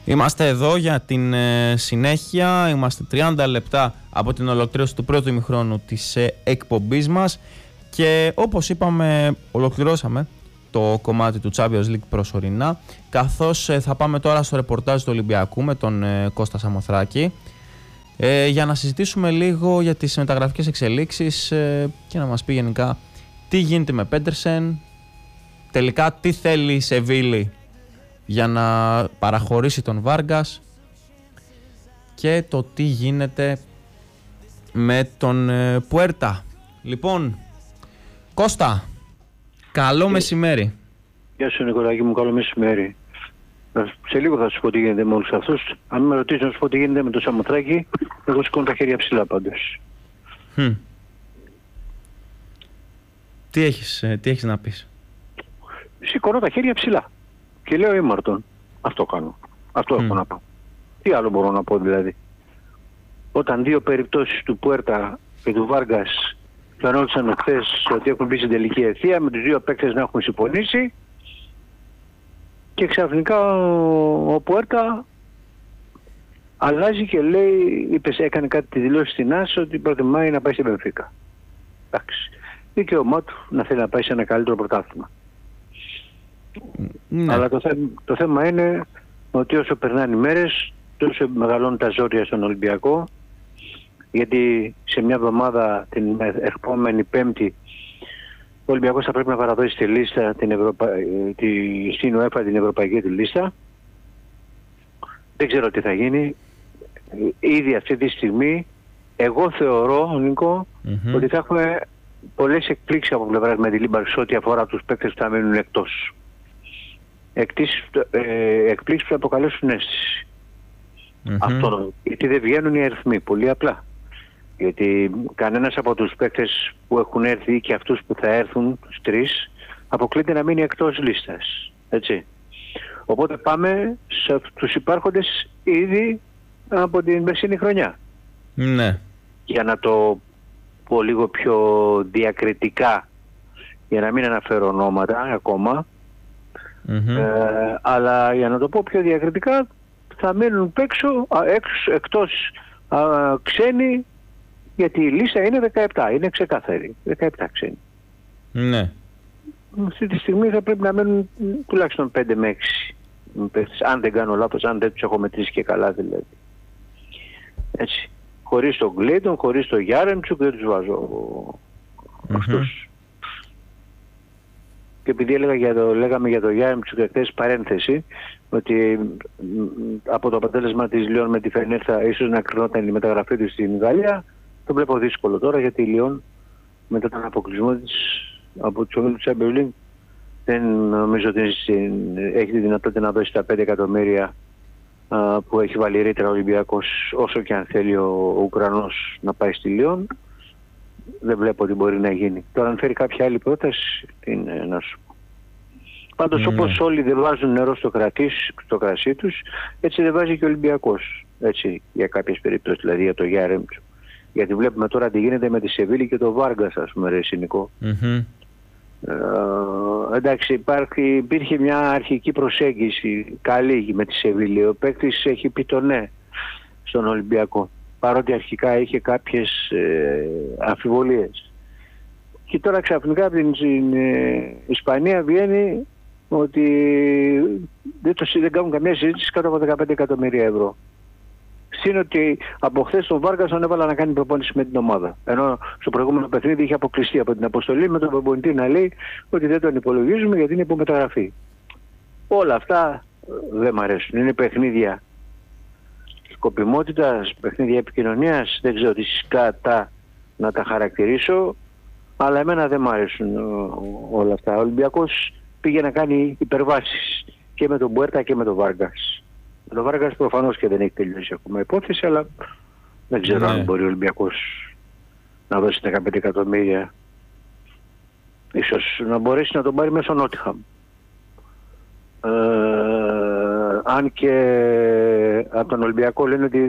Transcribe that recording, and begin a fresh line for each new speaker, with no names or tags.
Είμαστε εδώ για την συνέχεια. Είμαστε 30 λεπτά από την ολοκλήρωση του πρώτου ημιχρόνου της εκπομπής μας και όπως είπαμε ολοκληρώσαμε το κομμάτι του Champions League προσωρινά, καθώς θα πάμε τώρα στο ρεπορτάζ του Ολυμπιακού με τον Κώστα Σαμοθράκη για να συζητήσουμε λίγο για τις μεταγραφικές εξελίξεις και να μας πει γενικά τι γίνεται με Πέντερσεν, τελικά τι θέλει η Σεβίλη για να παραχωρήσει τον Βάργκας και το τι γίνεται με τον Πουέρτα. Λοιπόν, Κώστα, καλό μεσημέρι.
Γεια σου Νικολάκη μου, καλό μεσημέρι. Σε λίγο θα σου πω τι γίνεται με όλους αυτούς. Αν με ρωτήσεις να σου πω τι γίνεται με το Σαμοθράκη, εγώ σηκώνω τα χέρια ψηλά πάντως.
Τι έχεις να πεις?
Σηκώνω τα χέρια ψηλά και λέω ήμαρτον. Αυτό κάνω. Αυτό έχω να πω. Τι άλλο μπορώ να πω δηλαδή? Όταν δύο περιπτώσεις του Πουέρτα και του Βάργκας φαινόντουσαν χθες ότι έχουν μπει στην τελική ευθεία με τους δύο παίκτες να έχουν συμφωνήσει και ξαφνικά ο Πουέρτα αλλάζει και λέει, έκανε κάτι τη δηλώση στην ΑΣ ότι προτιμάει να πάει στην Μπενφίκα. Εντάξει. Δικαίωμά του να θέλει να πάει σε ένα καλύτερο πρωτάθλημα. Ναι. Αλλά το θέμα είναι ότι όσο περνάνε οι μέρες τόσο μεγαλώνουν τα ζόρια στον Ολυμπιακό, γιατί σε μια εβδομάδα την ερχόμενη Πέμπτη ο Ολυμπιακός θα πρέπει να παραδώσει τη λίστα στην UEFA την ευρωπαϊκή τη λίστα. Δεν ξέρω τι θα γίνει. Ήδη αυτή τη στιγμή εγώ θεωρώ, Νίκο, ότι θα έχουμε πολλές εκπλήξεις από πλευράς Μεντιλίμπαρ ό,τι αφορά τους παίκτες που θα μείνουν εκτός. Εκπλήξεις που θα αποκαλέσουν αίσθηση. Αυτό, γιατί δεν βγαίνουν οι αριθμοί, πολύ απλά. Γιατί κανένας από τους παίκτες που έχουν έρθει και αυτούς που θα έρθουν, τους τρεις, αποκλείται να μείνει εκτός λίστας. Έτσι. Οπότε πάμε στους υπάρχοντες ήδη από την περσινή χρονιά.
Ναι.
Για να το πω λίγο πιο διακριτικά, για να μην αναφέρω ονόματα ακόμα, αλλά για να το πω πιο διακριτικά, θα μείνουν εκτός ξένοι, γιατί η λίστα είναι 17, είναι ξεκάθαρη, 17 ξένοι.
Ναι.
Αυτή τη στιγμή θα πρέπει να μένουν τουλάχιστον 5 με 6, αν δεν κάνω λάθος, αν δεν τους έχω μετρήσει και καλά δηλαδή. Έτσι. Χωρίς τον Γκλέιτον, χωρίς τον Γιάρεμτσουκ δεν τους βάζω αυτούς. Και επειδή λέγαμε για το Γιάρεμτσουκ χθες, παρένθεση, ότι από το αποτέλεσμα της Λιόν με τη Φενέρ ίσως να κρινόταν η μεταγραφή της στην Γαλλία, το βλέπω δύσκολο τώρα, γιατί η Λιόν μετά τον αποκλεισμό της από τους ομίλους της Champions League δεν νομίζω ότι έχει τη δυνατότητα να δώσει τα 5 εκατομμύρια που έχει βάλει ρήτρα ο Ολυμπιακός, όσο και αν θέλει ο Ουκρανός να πάει στη Λιόν. Δεν βλέπω ότι μπορεί να γίνει. Τώρα αν φέρει κάποια άλλη πρόταση, τι είναι να σου πω. Πάντως όπως όλοι δεν βάζουν νερό στο κρασί τους, έτσι δεν βάζει και ο Ολυμπιακός. Έτσι, για κάποιες περιπτώσεις, δηλαδή για το Γιάρεμτσο. Γιατί βλέπουμε τώρα τι γίνεται με τη Σεβίλη και το Βάργκας, ας πούμε, ρε Συνικό. Εντάξει, υπήρχε μια αρχική προσέγγιση καλή με τη Σεβίλη. Ο παίκτης έχει πει το ναι στον Ολυμπιακό, παρότι αρχικά είχε κάποιες αμφιβολίες. Και τώρα ξαφνικά από την Ισπανία βγαίνει ότι δεν κάνουν καμία συζήτηση κάτω από 15 εκατομμύρια ευρώ. Συν ότι από χθες τον Βάργκας τον έβαλα να κάνει προπόνηση με την ομάδα. Ενώ στο προηγούμενο παιχνίδι είχε αποκλειστεί από την αποστολή με τον προπονητή να λέει ότι δεν τον υπολογίζουμε γιατί είναι υπομεταγραφή. Όλα αυτά δεν μ' αρέσουν. Είναι παιχνίδια σκοπιμότητας, παιχνίδια επικοινωνίας, δεν ξέρω τι σκάτα να τα χαρακτηρίσω, αλλά εμένα δεν μ' αρέσουν όλα αυτά. Ο Ολυμπιακός πήγε να κάνει υπερβάσεις και με τον Πουέρτα και με τον Βάργκας. Ο Βάργκας προφανώς και δεν έχει τελειώσει ακόμα υπόθεση, αλλά δεν ξέρω αν μπορεί ο Ολυμπιακός να δώσει 15 εκατομμύρια. Ίσως να μπορέσει να τον πάρει μέσω Νότιχαμ. Αν και από τον Ολυμπιακό λένε ότι